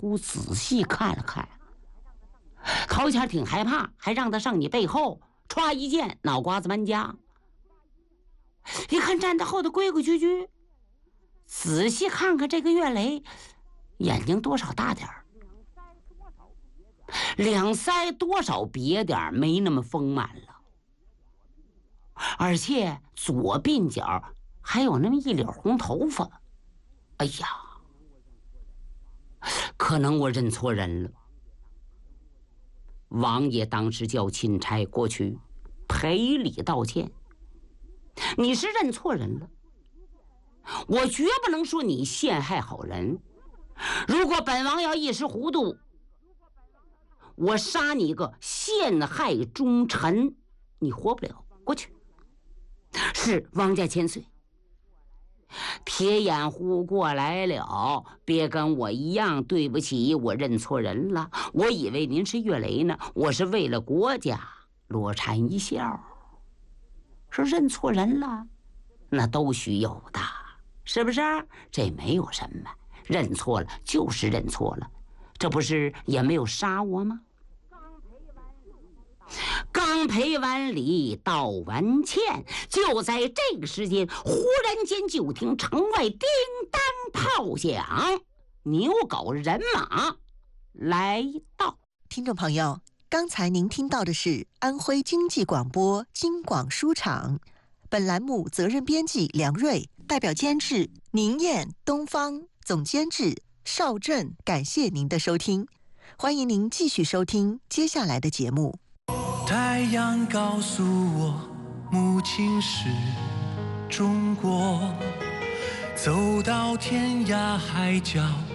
乎仔细看了看，头前挺害怕，还让他上你背后，歘一剑，脑瓜子搬家。一看站在后头规规矩矩，仔细看看这个岳雷，眼睛多少大点儿，两腮多少瘪点儿，没那么丰满了，而且左鬓角还有那么一绺红头发。哎呀，可能我认错人了。王爷当时叫钦差过去赔礼道歉，你是认错人了，我绝不能说你陷害好人。如果本王要一时糊涂，我杀你个陷害忠臣，你活不了。过去。是王家千岁。铁眼呼过来了，别跟我一样，对不起，我认错人了。我以为您是岳雷呢，我是为了国家。罗蝉一笑，说认错人了，那都须有的，是不是？这没有什么，认错了就是认错了，这不是也没有杀我吗？刚赔完礼道完歉，就在这个时间，忽然间就听城外叮当炮响，牛狗人马来到。 听众朋友，刚才您听到的是安徽经济广播京广书场，本栏目责任编辑梁瑞，代表监制宁燕、东方，总监制邵振。感谢您的收听，欢迎您继续收听接下来的节目。 太阳告诉我，母亲是中国，走到天涯海角